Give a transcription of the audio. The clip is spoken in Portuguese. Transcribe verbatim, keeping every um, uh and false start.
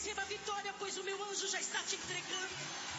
receba a vitória, pois o meu anjo já está te entregando.